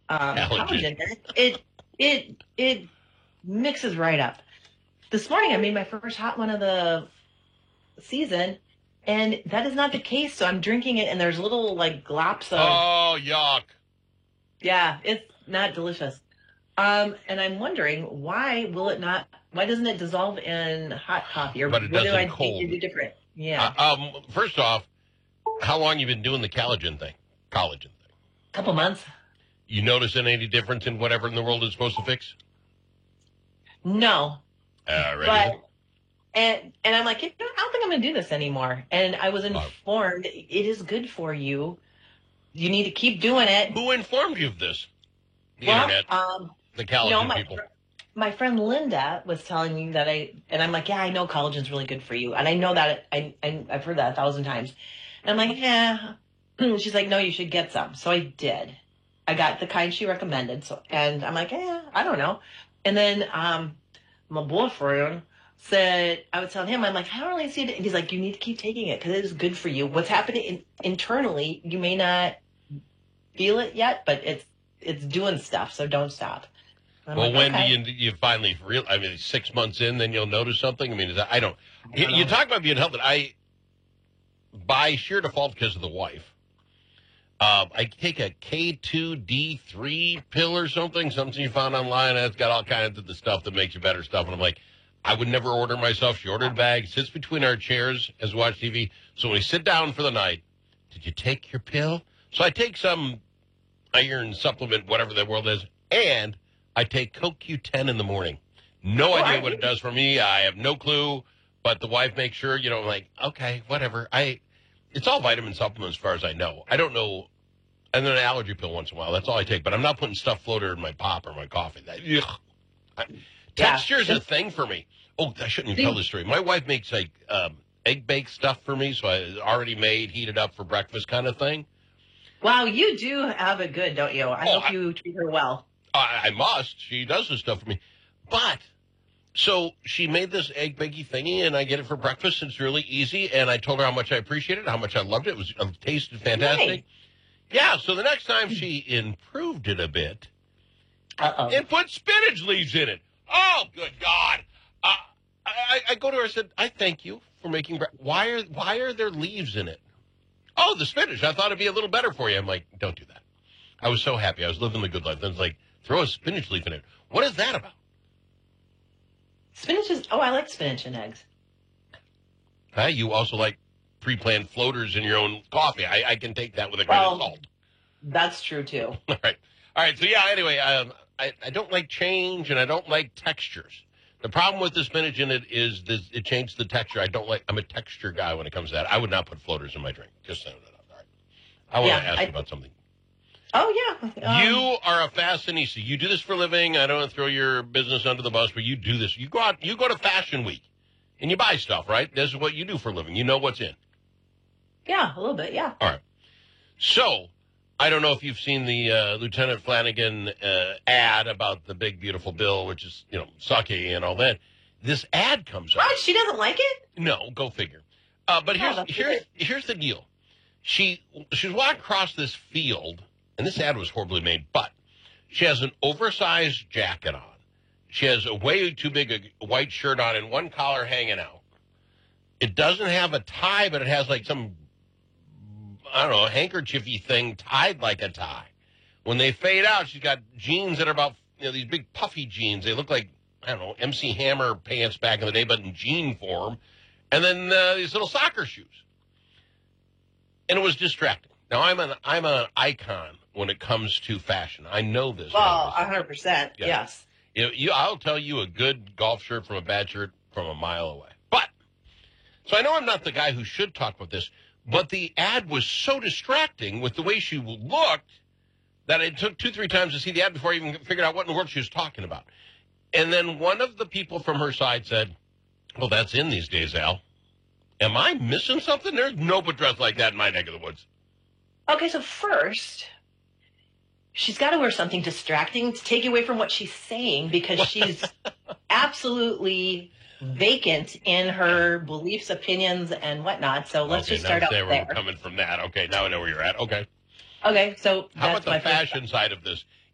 collagen, it mixes right up. This morning I made my first hot one of the season, and that is not the case. So I'm drinking it, and there's little like glops of. Oh, yuck! Yeah, it's not delicious. And I'm wondering why doesn't it dissolve in hot coffee, or But it what do doesn't I cold. think you do different? Yeah, First off, how long you been doing the collagen thing? couple months. You notice any difference in whatever in the world is supposed to fix? No, Ready? but and I'm like, I don't think I'm going to do this anymore. And I was informed it is good for you. You need to keep doing it. Who informed you of this? The internet, the collagen people. My friend Linda was telling me that and I'm like, yeah, I know collagen's really good for you. And I know that, I've heard that 1,000 times. And I'm like, yeah. She's like, no, you should get some. So I did. I got the kind she recommended. And I'm like, yeah, I don't know. And then my boyfriend said, I was telling him, I'm like, I don't really see it. And he's like, you need to keep taking it because it is good for you. What's happening internally, you may not feel it yet, but it's doing stuff. So don't stop. Well, when do you finally realize? I mean, 6 months in, then you'll notice something. I mean, I don't know. You talk about being healthy. By sheer default, because of the wife, I take a K2D3 pill or something you found online. That's got all kinds of the stuff that makes you better stuff. And I'm like, I would never order myself. She ordered a bag, sits between our chairs as we watch TV. So when we sit down for the night, did you take your pill? So I take some iron supplement, whatever the world is, and I take CoQ10 in the morning. No idea what it does for me. I have no clue. But the wife makes sure, like, okay, whatever. It's all vitamin supplements as far as I know. I don't know. And then an allergy pill once in a while. That's all I take. But I'm not putting stuff floater in my pop or my coffee. Texture is a thing for me. Oh, I shouldn't even tell this story. My wife makes like egg baked stuff for me. So I already made, heated up for breakfast kind of thing. Wow, you do have it good, don't you? I hope you treat her well. I must. She does this stuff for me. But, so she made this egg bakey thingy, and I get it for breakfast. It's really easy, and I told her how much I appreciated it, how much I loved it. It tasted fantastic. Nice. Yeah, so the next time she improved it a bit and put spinach leaves in it. Oh, good God. I go to her and said, I thank you for making breakfast. Why are there leaves in it? Oh, the spinach. I thought it'd be a little better for you. I'm like, don't do that. I was so happy. I was living the good life. Then it's like, throw a spinach leaf in it. What is that about? Spinach is, I like spinach and eggs. You also like pre-planned floaters in your own coffee. I can take that with a grain of salt. That's true, too. All right. So, yeah, anyway, I don't like change, and I don't like textures. The problem with the spinach in it is it changed the texture. I'm a texture guy when it comes to that. I would not put floaters in my drink. Just saying that. All right. I want to ask you about something. Oh, yeah. You are a fashionista. You do this for a living. I don't want to throw your business under the bus, but you do this. You go to Fashion Week, and you buy stuff, right? This is what you do for a living. You know what's in. Yeah, a little bit, yeah. All right. So, I don't know if you've seen the Lieutenant Flanagan ad about the big, beautiful bill, which is, sucky and all that. This ad comes up. What? She doesn't like it? No, go figure. But here's the deal. She's walking across this field, and this ad was horribly made, but she has an oversized jacket on. She has a way too big a white shirt on and one collar hanging out. It doesn't have a tie, but it has like some, I don't know, handkerchiefy thing tied like a tie. When they fade out, she's got jeans that are about, these big puffy jeans. They look like, I don't know, MC Hammer pants back in the day, but in jean form. And then these little soccer shoes. And it was distracting. Now, I'm an icon when it comes to fashion. I know this. Well, 100%, yes. I'll tell you a good golf shirt from a bad shirt from a mile away. But, so I know I'm not the guy who should talk about this, but the ad was so distracting with the way she looked that it took 2-3 times to see the ad before I even figured out what in the world she was talking about. And then one of the people from her side said, well, that's in these days, Al. Am I missing something? There's nobody dressed like that in my neck of the woods. Okay, so first, she's got to wear something distracting to take away from what she's saying because she's absolutely vacant in her beliefs, opinions, and whatnot. So let's just start out there. We're coming from that. Okay, now I know where you're at. Okay. Okay, so how about the fashion side of this?